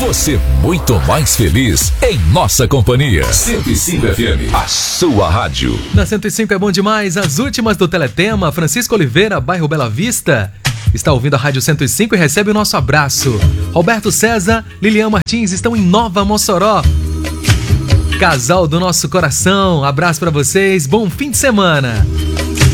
Você muito mais feliz em nossa companhia. 105 FM, a sua rádio. Na 105 é bom demais. As últimas do Teletema. Francisco Oliveira, bairro Bela Vista, está ouvindo a Rádio 105 e recebe o nosso abraço. Roberto César, Lilian Martins estão em Nova Mossoró. Casal do nosso coração, abraço pra vocês, bom fim de semana.